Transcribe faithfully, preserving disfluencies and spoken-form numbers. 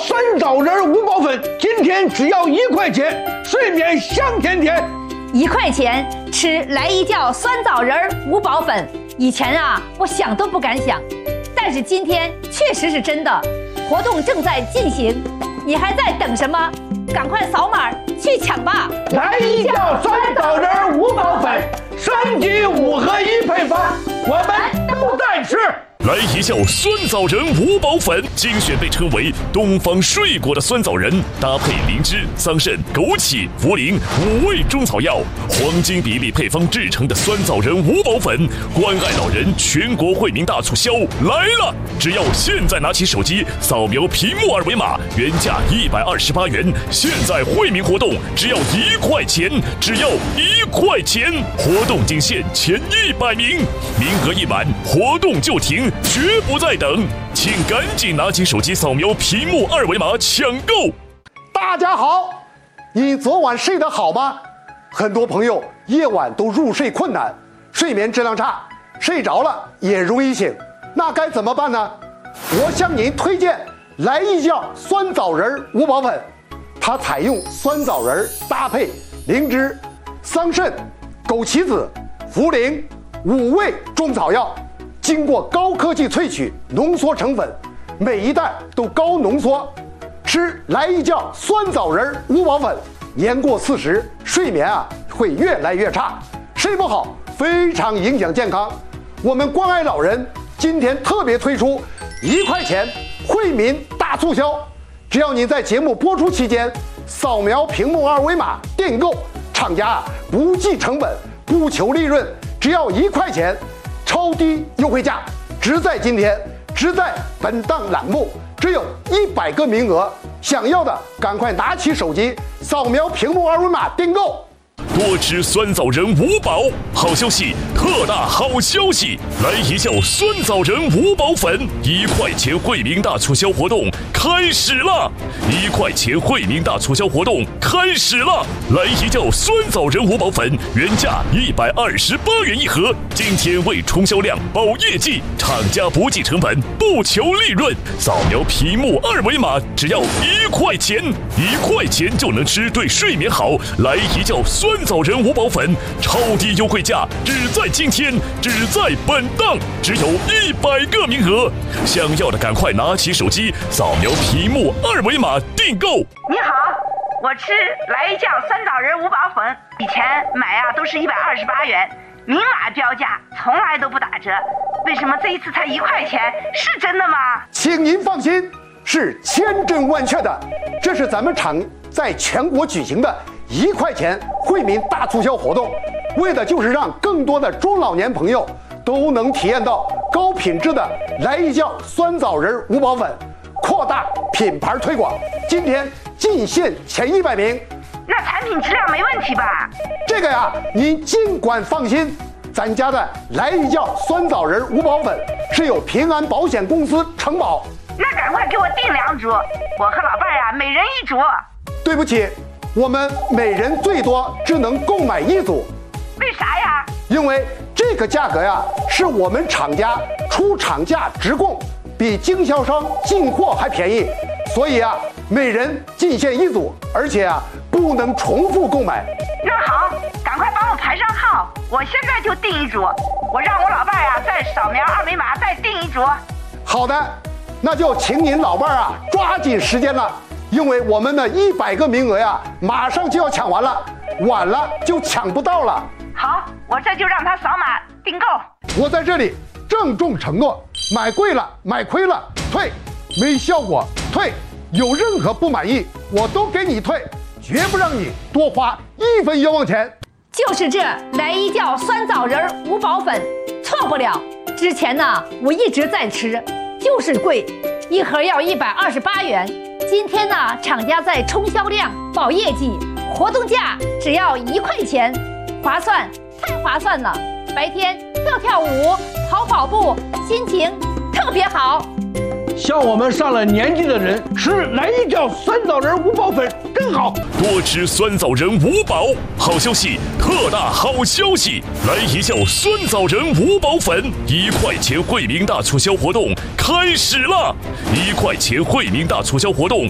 酸枣仁五宝粉，今天只要一块钱，睡眠香甜甜。 一块钱吃来一觉酸枣仁五宝粉，以前啊我想都不敢想，但是今天确实是真的。活动正在进行，你还在等什么？赶快扫码去抢吧！ 来一觉酸枣仁五宝粉，三级五合一配方，我们都在吃。 来一觉酸枣仁五宝粉，精选被称为东方睡果的酸枣仁，搭配灵芝、桑葚、枸杞、茯苓五味中草药，黄金比例配方制成的酸枣仁五宝粉，关爱老人全国惠民大促销来了！只要现在拿起手机扫描屏幕二维码，原价一百二十八元，现在惠民活动只要一块钱，只要一块钱！活动仅限前一百名，名额一满，活动就停。绝不再等，请赶紧拿起手机扫描屏幕二维码抢购。 大家好，你昨晚睡得好吗？很多朋友夜晚都入睡困难，睡眠质量差，睡着了也容易醒，那该怎么办呢？我向您推荐来一觉酸枣仁五宝粉，它采用酸枣仁搭配灵芝、桑葚、枸杞子、茯苓五味中草药，经过高科技萃取浓缩成粉，每一袋都高浓缩。吃来一觉酸枣仁五宝粉，年过四十，睡眠啊会越来越差，睡不好非常影响健康。我们关爱老人今天特别推出一块钱惠民大促销，只要您在节目播出期间扫描屏幕二维码订购，厂家啊不计成本，不求利润，只要一块钱。超低优惠价，只在今天，只在本档栏目，只有一百个名额，想要的赶快拿起手机扫描屏幕二维码订购。 多吃酸枣仁五宝，好消息，特大好消息！来一觉酸枣仁五宝粉，一块钱惠民大促销活动开始了！一块钱惠民大促销活动开始了！来一觉酸枣仁五宝粉，原价一百二十八元一盒，今天为冲销量、保业绩，厂家不计成本，不求利润，扫描屏幕二维码，只要一块钱，一块钱就能吃对睡眠好。来一觉酸枣仁五宝粉，超低优惠价，只在今天，只在本档，只有一百个名额，想要的赶快拿起手机扫描屏幕二维码订购。 你好，我吃来一觉酸枣仁五宝粉，以前买啊都是一百二十八元，明码标价，从来都不打折，为什么这一次才一块钱？是真的吗？ 请您放心，是千真万确的，这是咱们厂在全国举行的一块钱惠民大促销活动，为的就是让更多的中老年朋友都能体验到高品质的来一觉酸枣仁五宝粉，扩大品牌推广。今天进线前一百名， 那产品质量没问题吧？ 这个呀，您尽管放心，咱家的来一觉酸枣仁五宝粉是由平安保险公司承保。 那赶快给我订两组，我和老伴儿啊每人一组。 对不起，我们每人最多只能购买一组。 为啥呀？ 因为这个价格呀，是我们厂家出厂价直供，比经销商进货还便宜，所以啊，每人进线一组，而且啊，不能重复购买。 那好，赶快帮我排上号，我现在就订一组，我让我老伴儿啊再扫描二维码再订一组。 好的，那就请您老伴儿啊抓紧时间了。因为我们的一百个名额呀，马上就要抢完了，晚了就抢不到了。 好，我这就让他扫码订购。 我在这里郑重承诺，买贵了买亏了退，没效果退，有任何不满意我都给你退，绝不让你多花一分冤枉钱。 就是这来一觉酸枣仁五宝粉，错不了。之前呢，我一直在吃，就是贵，一盒要一百二十八元。今天呢，厂家在冲销量、保业绩，活动价只要一块钱，划算，太划算了！白天跳跳舞、跑跑步，心情特别好。 像我们上了年纪的人吃来一觉酸枣仁五宝粉真好， 多吃酸枣仁五宝，好消息，特大好消息！来一觉酸枣仁五宝粉，一块钱惠民大促销活动开始了！一块钱惠民大促销活动